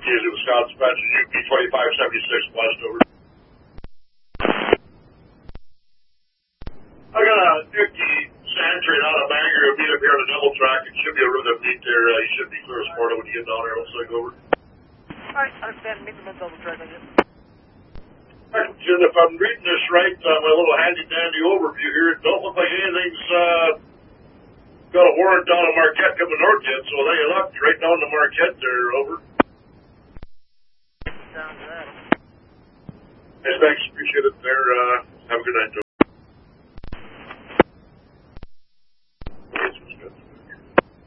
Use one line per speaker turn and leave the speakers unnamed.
Usually Wisconsin dispatches UP 2576 west over. I got a Nicky Sandtrain out of Bangor. He'll meet up here on a double track. It should be a rhythm meet there. He should be clear as Florida when you get down there. Looks like over.
Alright, understand. Meet them on double track, I guess.
Jim, if I'm reading this right, my little handy-dandy overview here, it don't look like anything's got a warrant down in Marquette coming north yet, so there you luck. Right down to Marquette there, over.
Down to that.
Hey, thanks. Appreciate it there. Have a good night, Joe.